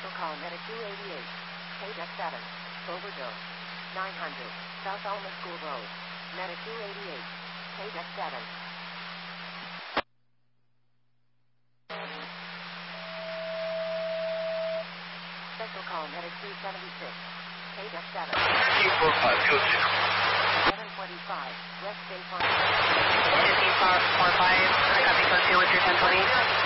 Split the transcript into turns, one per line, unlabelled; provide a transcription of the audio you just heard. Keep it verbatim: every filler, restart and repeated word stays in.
Special call Medic two eighty-eight. K D E C seven. Overdose. nine hundred. South Alma School Road. Medic two eighty-eight. K D E C seven. Special call Medic two seventy-six. K D E C seven.
fifteen four five, go to.
seven twenty-five. West Bay Farm.
fifteen four five, I copy, code two, what's your ten twenty?